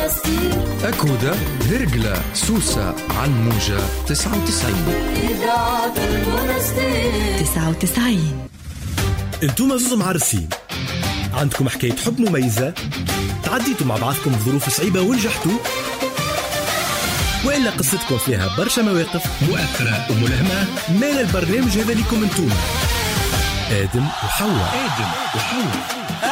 أكودة هرقلة سوسة على الموجة 99. انتم زوز عرسين عندكم حكاية حب مميزة، تعديتوا مع بعضكم ظروف صعيبة ونجحتوا، وإلا قصتكم فيها برشا مواقف مؤثرة وملهمة. مال البرنامج هذا لكم انتم آدم وحواء.